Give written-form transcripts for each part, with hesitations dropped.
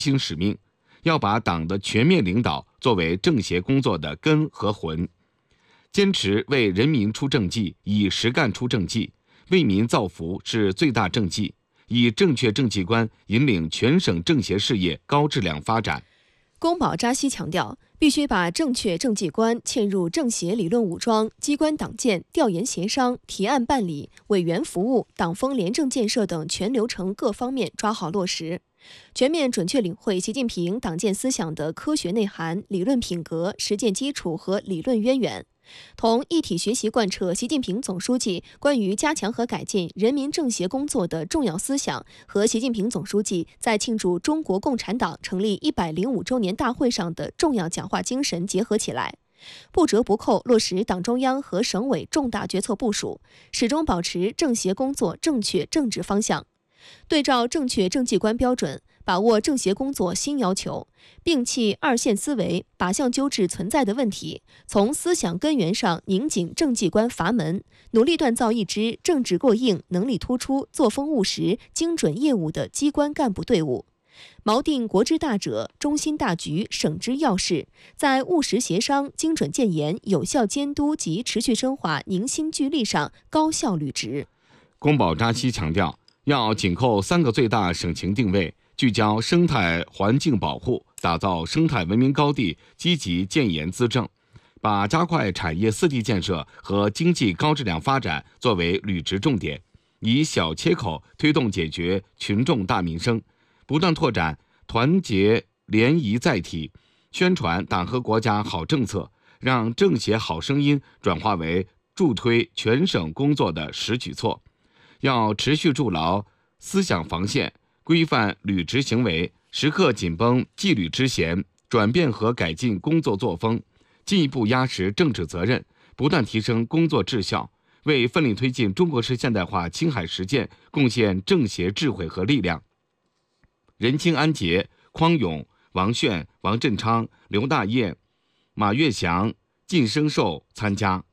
新使命，要把党的全面领导作为政协工作的根和魂，坚持为人民出政绩，以实干出政绩，为民造福是最大政绩，以正确政绩观引领全省政协事业高质量发展。 宫保扎西强调，必须把正确政绩观嵌入政协理论武装、机关党建、调研协商、提案办理、委员服务、党风廉政建设等全流程各方面抓好落实，全面准确领会习近平党建思想的科学内涵、理论品格、实践基础和理论渊源，同一体学习贯彻习近平总书记关于加强和改进人民政协工作的重要思想和习近平总书记在庆祝中国共产党成立105周年大会上的重要讲话精神结合起来，不折不扣落实党中央和省委重大决策部署，始终保持政协工作正确正直方向。对照正确政绩观标准，把握政协工作新要求，摒弃二线思维，靶向纠治存在的问题，从思想根源上拧紧政绩观阀门，努力锻造一支政治过硬、能力突出、作风务实、精准业务的机关干部队伍。锚定国之大者、中心大局、省之要事，在务实协商、精准建言、有效监督及持续深化凝心聚力上高效履职。 宫保扎西强调，要紧扣3个最大省情定位，聚焦生态环境保护，打造生态文明高地，积极建言资政，把加快产业4地建设和经济高质量发展作为履职重点，以小切口推动解决群众大民生，不断拓展团结联谊载体，宣传党和国家好政策，让政协好声音转化为助推全省工作的实举措。要持续筑牢思想防线，规范履职行为，时刻紧绷纪律之弦，转变和改进工作作风，进一步压实政治责任，不断提升工作质效，为奋力推进中国式现代化青海实践贡献政协智慧和力量。任清、安杰、匡勇、王炫、王振昌、刘大业、马跃祥、靳生寿参加。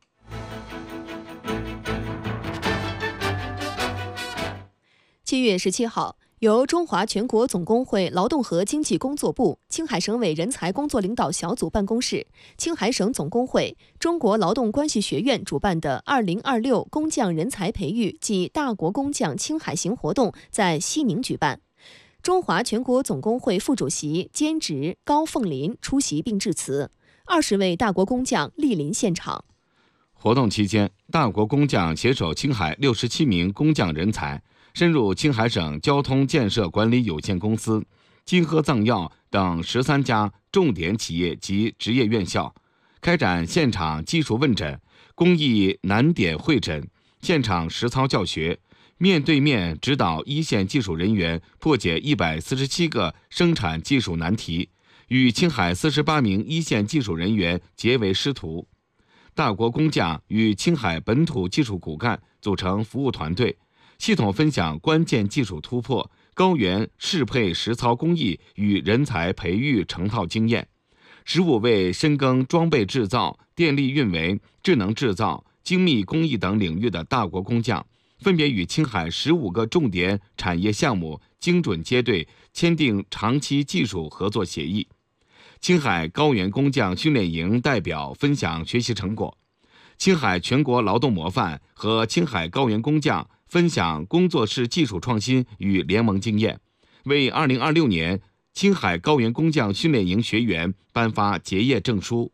7月17号，由中华全国总工会劳动和经济工作部、青海省委人才工作领导小组办公室、青海省总工会、中国劳动关系学院主办的2026工匠人才培育暨大国工匠青海行活动在西宁举办。中华全国总工会副主席兼职高凤林出席并致辞，20位大国工匠莅临现场。 活动期间，大国工匠携手青海67名工匠人才，深入青海省交通建设管理有限公司、金科藏药等13家重点企业及职业院校，开展现场技术问诊、工艺难点会诊、现场实操教学，面对面指导一线技术人员破解147个生产技术难题，与青海48名一线技术人员结为师徒。大国工匠与青海本土技术骨干组成服务团队，系统分享关键技术突破、高原适配实操工艺与人才培育成套经验。15位深耕装备制造、电力运维、智能制造、精密工艺等领域的大国工匠，分别与青海15个重点产业项目精准接对，签订长期技术合作协议。青海高原工匠训练营代表分享学习成果，青海全国劳动模范和青海高原工匠分享工作室技术创新与联盟经验，为2026年青海高原工匠训练营学员颁发结业证书。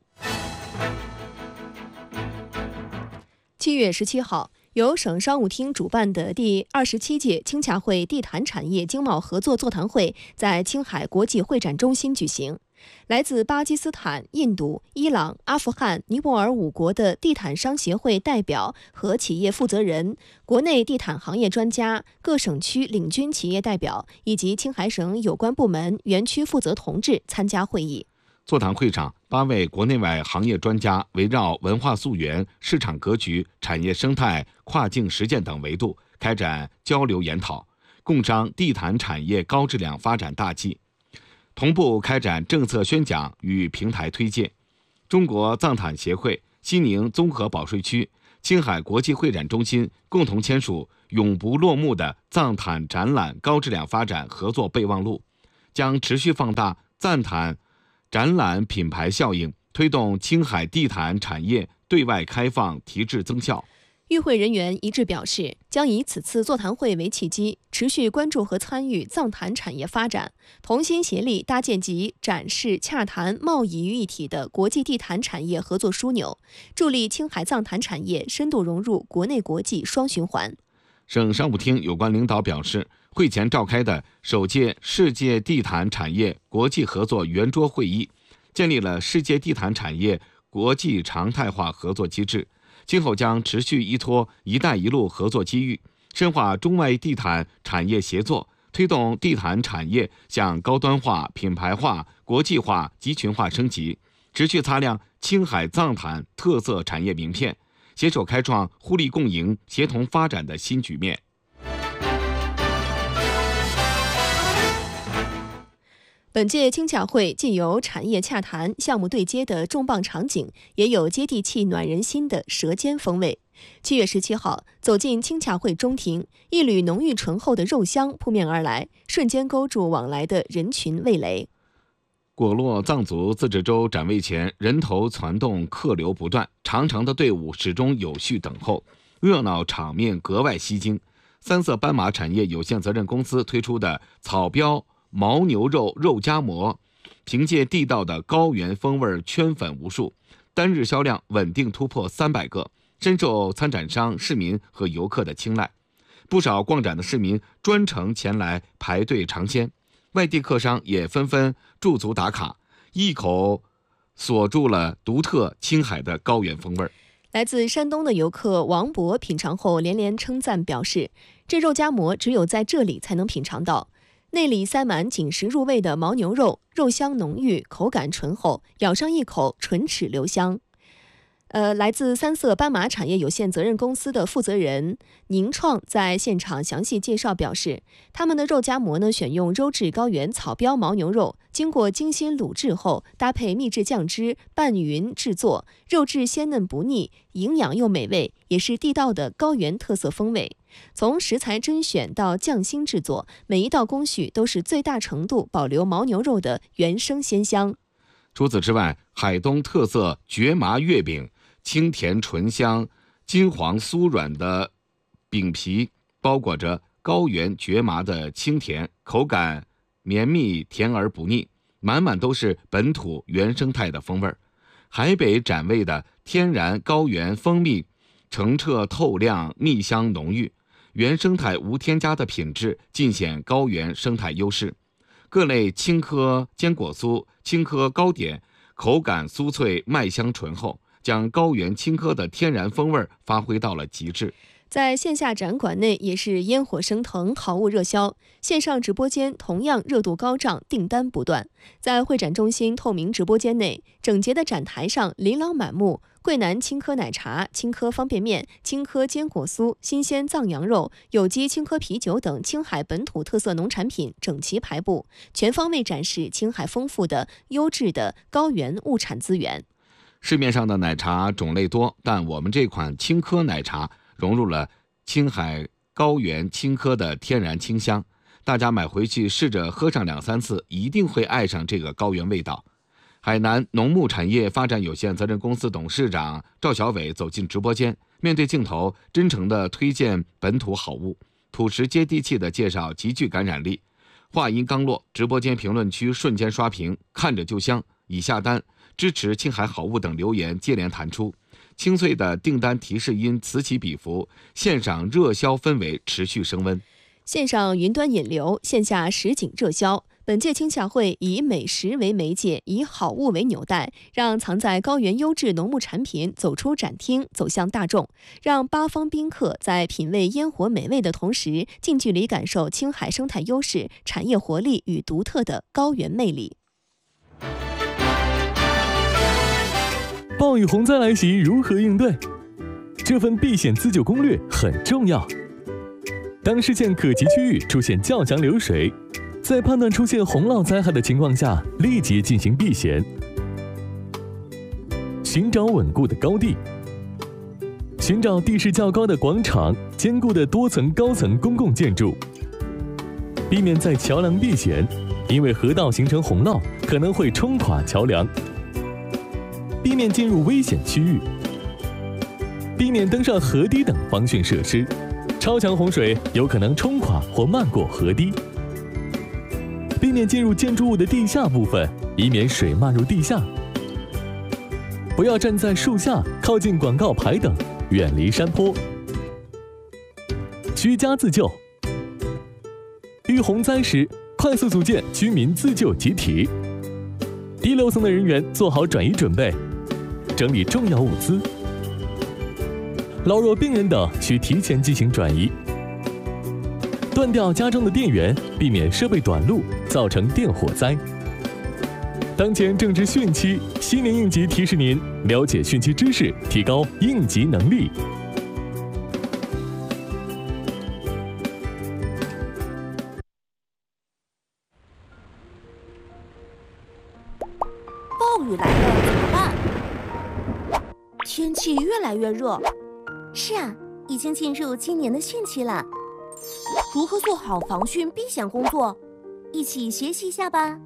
7月17号，由省商务厅主办的第27届青洽会地毯产业经贸合作座谈会在青海国际会展中心举行。来自巴基斯坦、印度、伊朗、阿富汗、尼泊尔5国的地毯商协会代表和企业负责人、国内地毯行业专家、各省区领军企业代表以及青海省有关部门园区负责同志参加会议。 座谈会上，8位国内外行业专家围绕文化溯源、市场格局、产业生态、跨境实践等维度开展交流研讨，共商地毯产业高质量发展大计，同步开展政策宣讲与平台推介。中国藏毯协会、西宁综合保税区、青海国际会展中心共同签署永不落幕的藏毯展览高质量发展合作备忘录， 将持续放大赞坛展览品牌效应，推动青海地毯产业对外开放提质增效。 与会人员一致表示，将以此次座谈会为契机，持续关注和参与藏坛产业发展，同心协力搭建集展示、洽谈、贸易于一体的国际地毯产业合作枢纽，助力青海藏坛产业深度融入国内国际双循环。 省商务厅有关领导表示，会前召开的首届世界地毯产业国际合作圆桌会议，建立了世界地毯产业国际常态化合作机制。今后将持续依托“一带一路”合作机遇，深化中外地毯产业协作，推动地毯产业向高端化、品牌化、国际化、集群化升级，持续擦亮青海藏毯特色产业名片，携手开创互利共赢、协同发展的新局面。 本届青洽会既有产业洽谈、项目对接的重磅场景，也有接地气、暖人心的舌尖风味。7月17号，走进青洽会中庭，一缕浓郁醇厚的肉香扑面而来，瞬间勾住往来的人群味蕾。 果洛藏族自治州展位前，人头攒动，客流不断，长长的队伍始终有序等候，热闹场面格外吸睛。三色斑马产业有限责任公司推出的草标牦牛肉肉夹馍，凭借地道的高原风味圈粉无数，单日销量稳定突破300个，深受参展商、市民和游客的青睐。不少逛展的市民专程前来排队尝鲜，外地客商也纷纷驻足打卡，一口锁住了独特青海的高原风味。 来自山东的游客王博品尝后连连称赞，表示这肉夹馍只有在这里才能品尝到。内里塞满紧实入味的牦牛肉，肉香浓郁，口感醇厚，咬上一口唇齿留香。来自三色斑马产业有限责任公司的负责人宁创在现场详细介绍表示，他们的肉夹馍呢选用优质高原草标牦牛肉，经过精心卤制后，搭配秘制酱汁拌匀制作，肉质鲜嫩不腻，营养又美味，也是地道的高原特色风味。从食材甄选到匠心制作，每一道工序都是最大程度保留牦牛肉的原生鲜香。 除此之外，海东特色蕨麻月饼，清甜醇香、金黄酥软的饼皮包裹着高原蕨麻的清甜，口感绵密甜而不腻，满满都是本土原生态的风味。海北展位的天然高原蜂蜜，澄澈透亮，蜜香浓郁，原生态无添加的品质尽显高原生态优势。各类青稞坚果酥、青稞糕点，口感酥脆，麦香醇厚，将高原青稞的天然风味发挥到了极致。 在线下展馆内也是烟火升腾，好物热销，线上直播间同样热度高涨，订单不断。在会展中心透明直播间内，整洁的展台上琳琅满目，桂南青稞奶茶、青稞方便面、青稞坚果酥、新鲜藏羊肉、有机青稞啤酒等青海本土特色农产品整齐排布，全方位展示青海丰富的优质的高原物产资源。 市面上的奶茶种类多，但我们这款青稞奶茶融入了青海高原青稞的天然清香，大家买回去试着喝上2-3次，一定会爱上这个高原味道。海南农牧产业发展有限责任公司董事长赵小伟走进直播间，面对镜头真诚地推荐本土好物，朴实接地气的介绍极具感染力。话音刚落，直播间评论区瞬间刷屏，看着就香，已下单，支持青海好物等留言接连弹出，清脆的订单提示音此起彼伏，线上热销氛围持续升温。 线上云端引流，线下实景热销。本届青洽会以美食为媒介，以好物为纽带，让藏在高原优质农牧产品走出展厅，走向大众，让八方宾客在品味烟火美味的同时，近距离感受青海生态优势、产业活力与独特的高原魅力。 暴雨洪灾来袭，如何应对？这份避险自救攻略很重要。当事件可及区域出现较强流水，在判断出现洪涝灾害的情况下，立即进行避险。寻找稳固的高地，寻找地势较高的广场、坚固的多层高层公共建筑，避免在桥梁避险， 因为河道形成洪涝，可能会冲垮桥梁。避免进入危险区域，避免登上河堤等防汛设施。超强洪水有可能冲垮或漫过河堤。避免进入建筑物的地下部分，以免水漫入地下。不要站在树下、靠近广告牌等，远离山坡。居家自救，遇洪灾时，快速组建居民自救集体。低楼层的人员做好转移准备，整理重要物资。老弱病人等需提前进行转移。断掉家中的电源，避免设备短路，造成电火灾。当前正值汛期，西年应急提示您了解汛期知识，提高应急能力。 暴雨来了怎么办？天气越来越热。 是啊，已经进入今年的汛期了。 如何做好防汛避险工作？ 一起学习一下吧。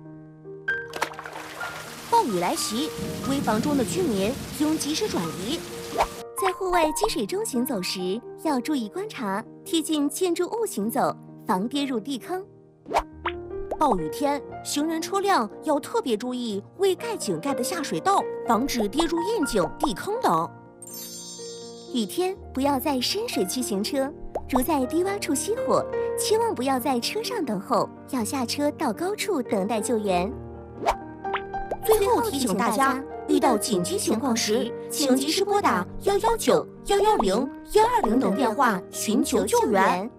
暴雨来袭，危房中的居民应及时转移。 在户外积水中行走时，要注意观察，贴近建筑物行走，防跌入地坑。 暴雨天，行人车辆要特别注意未盖井盖的下水道，防止跌入窨井、地坑等。 雨天不要在深水区行车，如在低洼处熄火，千万不要在车上等候，要下车到高处等待救援。 最后提醒大家，遇到紧急情况时，请及时拨打119、110、120等电话寻求救援。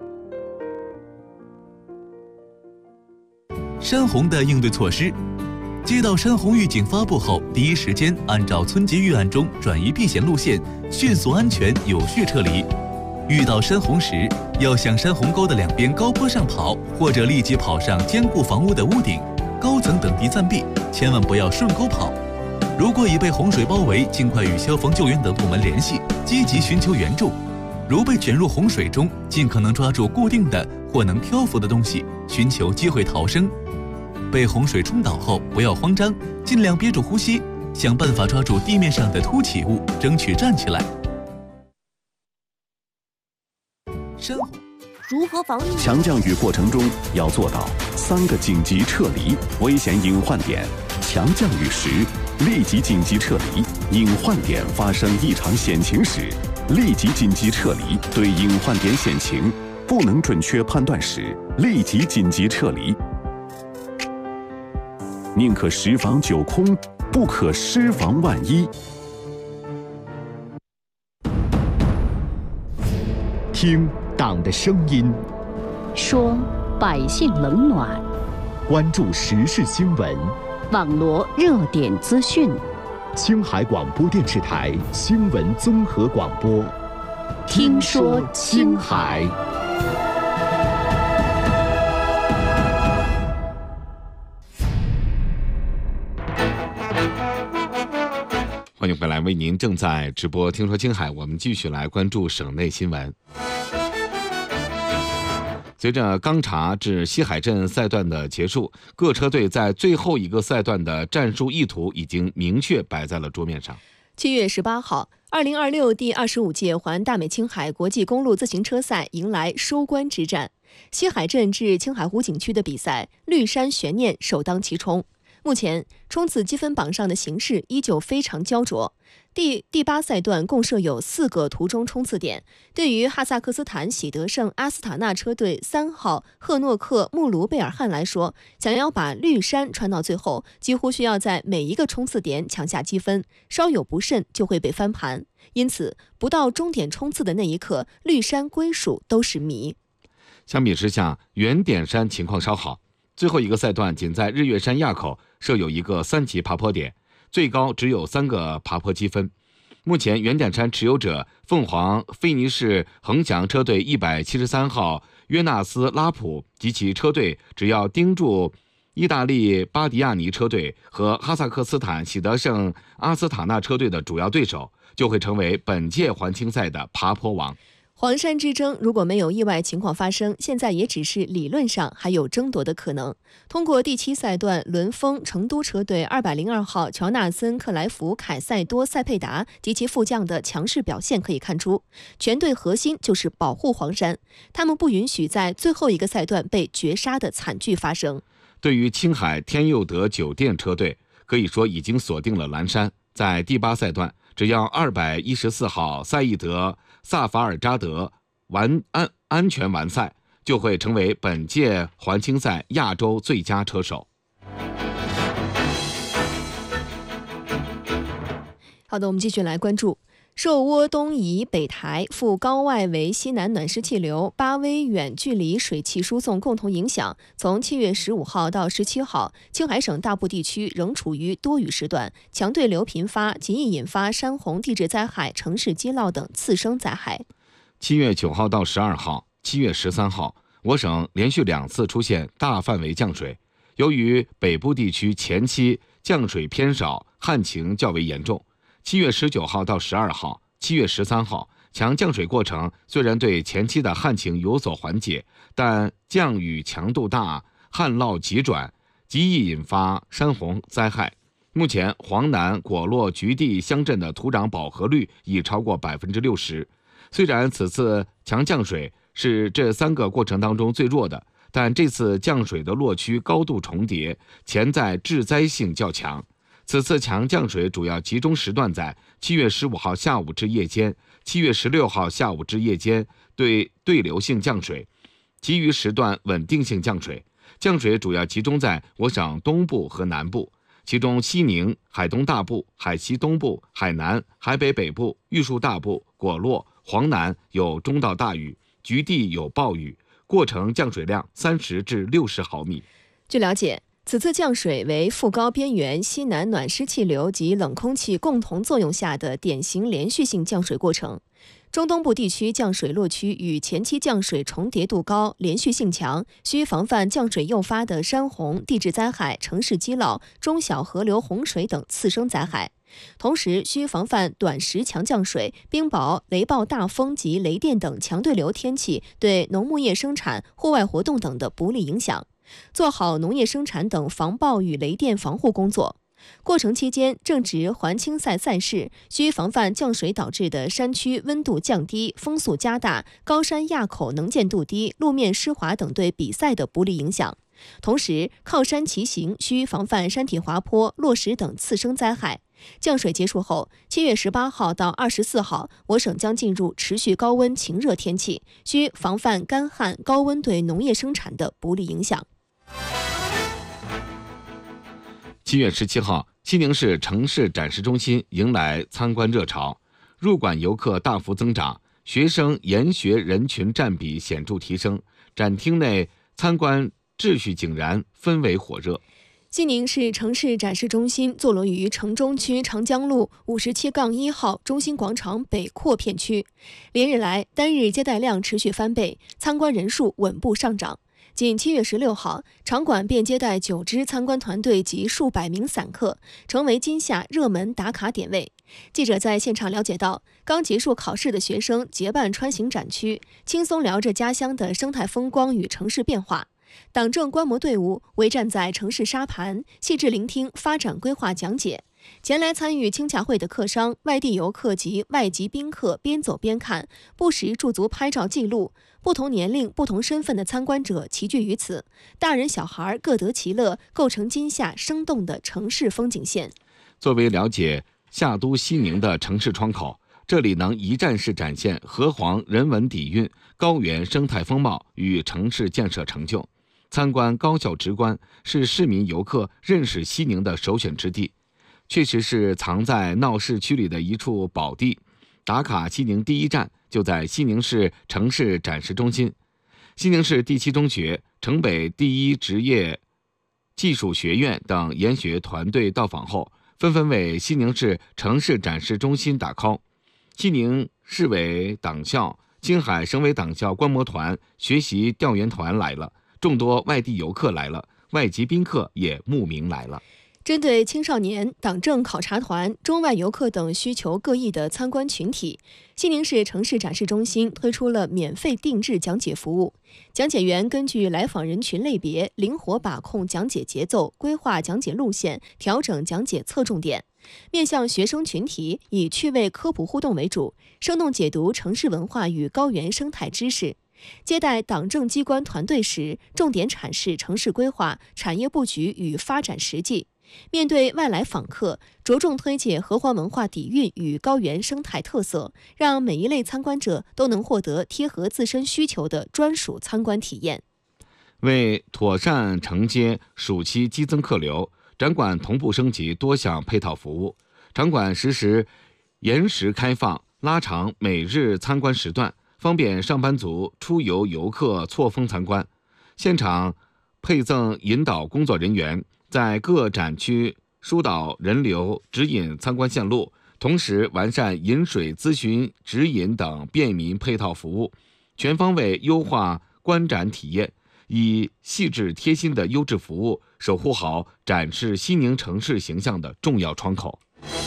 山洪的应对措施：接到山洪预警发布后，第一时间按照村级预案中转移避险路线，迅速、安全、有序撤离。遇到山洪时，要向山洪沟的两边高坡上跑，或者立即跑上坚固房屋的屋顶、高层等地暂避，千万不要顺沟跑。如果已被洪水包围，尽快与消防救援等部门联系，积极寻求援助。如被卷入洪水中，尽可能抓住固定的或能漂浮的东西，寻求机会逃生。被洪水冲倒后，不要慌张，尽量憋住呼吸，想办法抓住地面上的凸起物，争取站起来。山洪如何防御？ 强降雨过程中要做到3个紧急撤离危险隐患点。强降雨时，立即紧急撤离；隐患点发生异常险情时，立即紧急撤离。对隐患点险情不能准确判断时，立即紧急撤离。宁可10防9空，不可失防万一。 听党的声音， 说百姓冷暖， 关注时事新闻， 网罗热点资讯。 青海广播电视台新闻综合广播， 听说青海。 欢迎回来，为您正在直播听说青海，我们继续来关注省内新闻。随着钢察至西海镇赛段的结束，各车队在最后一个赛段的战术意图已经明确摆在了桌面上。 7月18号，2026第25届环大美青海国际公路自行车赛迎来收官之战。西海镇至青海湖景区的比赛，绿山悬念首当其冲。目前冲刺积分榜上的形势依旧非常焦灼。第8赛段共设有4个途中冲刺点。对于哈萨克斯坦喜德盛阿斯塔纳车队3号赫诺克穆卢贝尔汗来说，想要把绿山穿到最后，几乎需要在每一个冲刺点抢下积分，稍有不慎就会被翻盘。因此，不到终点冲刺的那一刻，绿山归属都是谜。 相比之下，原点山情况稍好。最后一个赛段仅在日月山垭口设有一个3级爬坡点，最高只有3个爬坡积分。目前原点山持有者凤凰菲尼士恒翔车队173号约纳斯拉普及其车队，只要盯住意大利巴迪亚尼车队和哈萨克斯坦喜德盛阿斯塔纳车队的主要对手，就会成为本届环青赛的爬坡王。 黄山之争如果没有意外情况发生，现在也只是理论上还有争夺的可能。通过第7赛段轮封成都车队202号乔纳森·克莱弗凯塞多塞佩达及其副将的强势表现可以看出，全队核心就是保护黄山，他们不允许在最后一个赛段被绝杀的惨剧发生。 对于青海天佑德酒店车队，可以说已经锁定了蓝山，在第8赛段，只要214号赛义德·萨法尔扎德安全完赛，就会成为本届环青赛亚洲最佳车手。 好的，我们继续来关注寿窝东移北台赴高外围西南暖湿气流巴威远距离水汽输送共同影响，从7月15号到17号，青海省大部地区仍处于多雨时段，强对流频发，极易引发山洪、地质灾害、城市积涝等次生灾害。 7月9号到12号、7月13号，我省连续2次出现大范围降水。由于北部地区前期降水偏少，旱情较为严重。7月19号到12号、7月13号，强降水过程虽然对前期的旱情有所缓解，但降雨强度大，旱涝急转，极易引发山洪灾害。目前，黄南、果洛、菊地乡镇的土壤饱和率已超过60%。虽然此次强降水是这3个过程当中最弱的，但这次降水的落区高度重叠，潜在致灾性较强。此次强降水主要集中时段在7月15号下午至夜间、7月16号下午至夜间对流性降水，其余时段稳定性降水。降水主要集中在我省东部和南部，其中西宁、海东大部、海西东部、海南、海北北部、玉树大部、果洛、黄南有中到大雨，菊地有暴雨，过程降水量30至60毫米。 据了解，此次降水为副高边缘西南暖湿气流及冷空气共同作用下的典型连续性降水过程。中东部地区降水落区与前期降水重叠度高，连续性强，需防范降水诱发的山洪、地质灾害、城市积涝、中小河流洪水等次生灾害。同时，需防范短时强降水、冰雹、雷暴大风及雷电等强对流天气对农牧业生产、户外活动等的不利影响，做好农业生产等防暴雨雷电防护工作。过程期间，正值环青赛赛事，需防范降水导致的山区温度降低、风速加大、高山垭口能见度低、路面湿滑等对比赛的不利影响。同时，靠山骑行需防范山体滑坡、落石等次生灾害。降水结束后，7月18号到24号，我省将进入持续高温晴热天气，需防范干旱、高温对农业生产的不利影响。 7月17号，西宁市城市展示中心迎来参观热潮，入馆游客大幅增长，学生研学人群占比显著提升，展厅内参观秩序井然，氛围火热。 西宁市城市展示中心坐落于城中区长江路57-1号中心广场北扩片区，连日来单日接待量持续翻倍，参观人数稳步上涨。仅7月16号，场馆便接待9支参观团队及数百名散客，成为今夏热门打卡点位。记者在现场了解到，刚结束考试的学生结伴穿行展区，轻松聊着家乡的生态风光与城市变化。党政观摩队伍围站在城市沙盘，细致聆听发展规划讲解。前来参与青洽会的客商、外地游客及外籍宾客边走边看，不时驻足拍照记录。不同年龄、不同身份的参观者齐聚于此，大人小孩各得其乐，构成今夏生动的城市风景线。 作为了解夏都西宁的城市窗口，这里能一站式展现河湟人文底蕴、高原生态风貌与城市建设成就。参观高效直观，是市民游客认识西宁的首选之地。确实是藏在闹市区里的一处宝地。打卡西宁第一站就在西宁市城市展示中心。西宁市第7中学、城北第1职业技术学院等研学团队到访后，纷纷为西宁市城市展示中心打 call。西宁市委党校、青海省委党校观摩团、学习调研团来了，众多外地游客来了，外籍宾客也慕名来了。 针对青少年、党政考察团、中外游客等需求各异的参观群体，西宁市城市展示中心推出了免费定制讲解服务。讲解员根据来访人群类别，灵活把控讲解节奏，规划讲解路线，调整讲解侧重点。面向学生群体，以趣味科普互动为主，生动解读城市文化与高原生态知识。接待党政机关团队时，重点阐释城市规划、产业布局与发展实际。面对外来访客，着重推介合欢文化底蕴与高原生态特色，让每一类参观者都能获得贴合自身需求的专属参观体验。 为妥善承接暑期激增客流，展馆同步升级多项配套服务。场馆实施延时开放，拉长每日参观时段，方便上班族、出游游客错峰参观。现场配赠引导工作人员，在各展区疏导人流，指引参观线路，同时完善饮水咨询、指引等便民配套服务，全方位优化观展体验，以细致贴心的优质服务守护好展示西宁城市形象的重要窗口。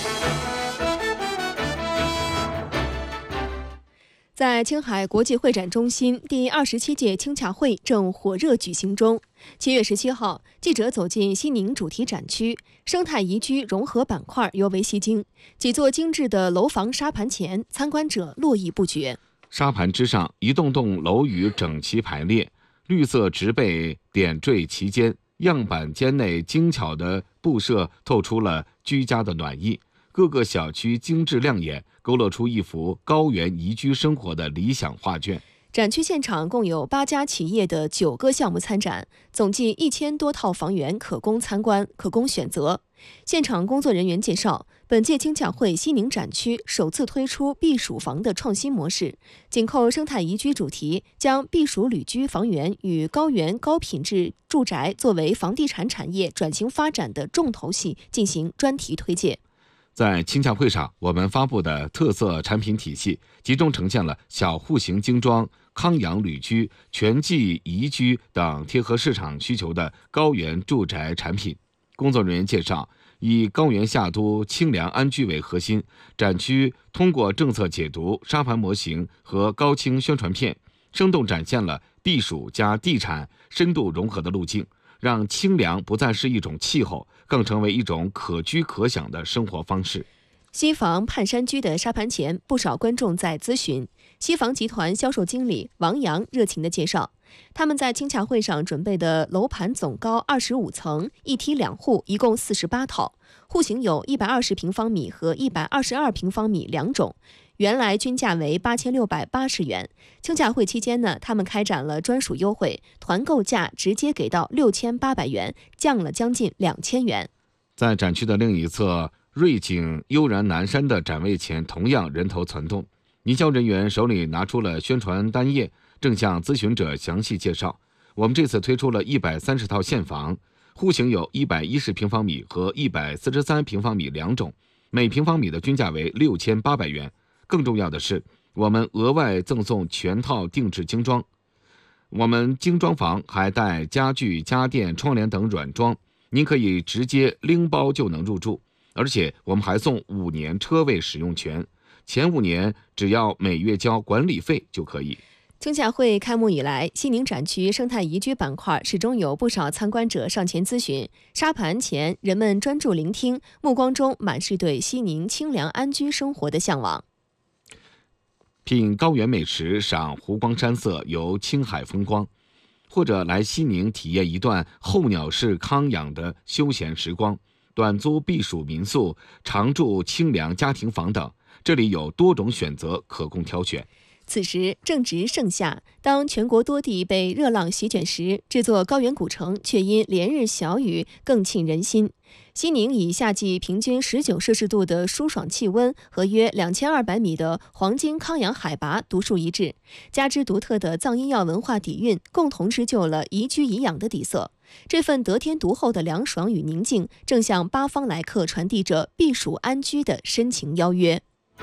在青海国际会展中心，第27届青洽会正火热举行中。7月17号，记者走进西宁主题展区，生态宜居融合板块尤为吸睛。几座精致的楼房沙盘前，参观者络绎不绝。 沙盘之上，一栋栋楼宇整齐排列，绿色植被点缀其间，样板间内精巧的布设透出了居家的暖意。各个小区精致亮眼，勾勒出一幅高原宜居生活的理想画卷。 展区现场共有8家企业的9个项目参展，总计1000多套房源可供参观、可供选择。现场工作人员介绍，本届青洽会西宁展区首次推出避暑房的创新模式，紧扣生态宜居主题，将避暑旅居房源与高原高品质住宅作为房地产产业转型发展的重头戏进行专题推介。 在青洽会上，我们发布的特色产品体系集中呈现了小户型精装、康养旅居、全季宜居等贴合市场需求的高原住宅产品。工作人员介绍，以高原夏都清凉安居为核心，展区通过政策解读、沙盘模型和高清宣传片，生动展现了避暑加地产深度融合的路径，让清凉不再是一种气候，更成为一种可居可享的生活方式。 西房盼山居的沙盘前，不少观众在咨询。西房集团销售经理王阳热情地介绍，他们在青洽会上准备的楼盘总高25层，一梯2户，一共48套，户型有120平方米和122平方米2种，原来均价为8680元。青洽会期间呢，他们开展了专属优惠，团购价直接给到6800元，降了将近2000元。 在展区的另一侧，瑞景悠然南山的展位前同样人头攒动，营销人员手里拿出了宣传单页，正向咨询者详细介绍。我们这次推出了130套现房，户型有110平方米和143平方米2种，每平方米的均价为6800元。更重要的是，我们额外赠送全套定制精装。我们精装房还带家具、家电、窗帘等软装，您可以直接拎包就能入住。而且我们还送5年车位使用权，前5年只要每月交管理费就可以。 青洽会开幕以来，西宁展区生态宜居板块始终有不少参观者上前咨询。沙盘前，人们专注聆听，目光中满是对西宁清凉安居生活的向往。 品高原美食，赏湖光山色，游青海风光，或者来西宁体验一段候鸟式康养的休闲时光。短租避暑民宿、常住清凉家庭房等，这里有多种选择可供挑选。 此时正值盛夏，当全国多地被热浪席卷时，这座高原古城却因连日小雨更沁人心。西宁以夏季平均19摄氏度的舒爽气温和约2200米的黄金康养海拔独树一帜，加之独特的藏医药文化底蕴，共同织就了宜居宜养的底色。这份得天独厚的凉爽与宁静，正向8方来客传递着避暑安居的深情邀约。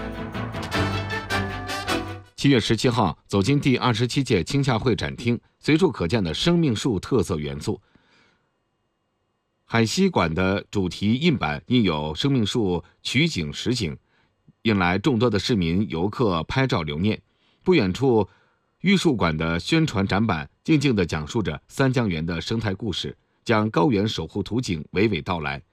7月17号，走进第27届青洽会展厅，随处可见的生命树特色元素， 海西馆的主题印板印有生命树取景实景，引来众多的市民游客拍照留念。不远处玉树馆的宣传展板静静地讲述着三江源的生态故事，将高原守护图景娓娓道来。